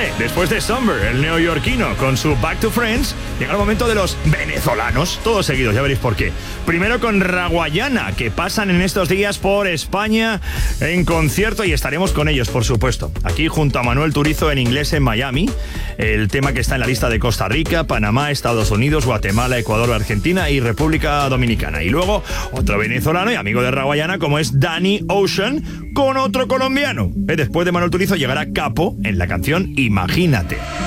Vale, después de Somber, el neoyorquino, con su Back to Friends, llega el momento de los venezolanos, todos seguidos, ya veréis por qué. Primero con Raguayana, que pasan en estos días por España en concierto y estaremos con ellos, por supuesto. Aquí junto a Manuel Turizo en inglés en Miami, el tema que está en la lista de Costa Rica, Panamá, Estados Unidos, Guatemala, Ecuador, Argentina y República Dominicana. Y luego otro venezolano y amigo de Raguayana como es Danny Ocean con otro colombiano. Después de Manuel Turizo llegará Capo en la canción Imagínate.